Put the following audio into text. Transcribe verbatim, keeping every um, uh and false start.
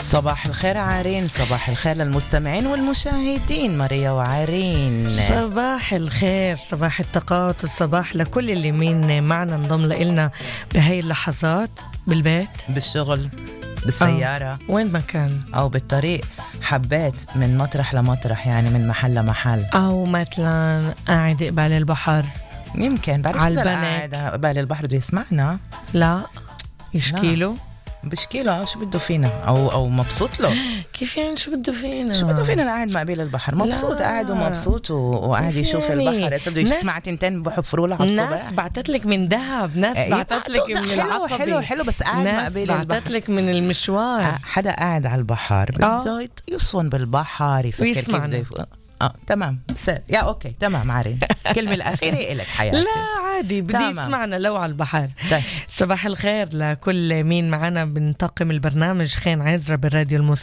صباح الخير عارين، صباح الخير للمستمعين والمشاهدين. ماريا وعارين، صباح الخير، صباح التقاط، الصباح لكل اللي مين معنا انضم لنا بهاي اللحظات، بالبيت، بالشغل، بالسيارة، آه. وين ما كان، أو بالطريق، حبيت من مطرح لمطرح، يعني من محل لمحل، أو مثلا قاعد قبال البحر، يمكن بعرف إذا عالبنك. قاعد قبال البحر بده يسمعنا، لا يشكيله، بشكي له شو بده فينا، أو أو مبسوط له. كيف يعني شو بده فينا؟ شو بده فينا؟ قاعد مقابل البحر مبسوط، لا. قاعد ومبسوط وقاعد يشوف يعني البحر. إذا بده يسمع تنتين بحفروا له على الصبح. ناس بعتت لك من دهب، ناس إيه، بعتت لك من حلو العقبة، حلو حلو، بس قاعد ناس مقابل البحر. بعتت لك من المشوار. آه، حدا قاعد على البحر بده يصفن بالبحر، يفكر كيف بده يف... اه تمام سر. يا اوكي تمام عارين. الكلمة الأخيرة إلك حياتي. لا عادي، بدي يسمعنا لو على البحر. طيب. صباح الخير لكل مين معنا من طاقم البرنامج خين عزرا بالراديو الموسيقى.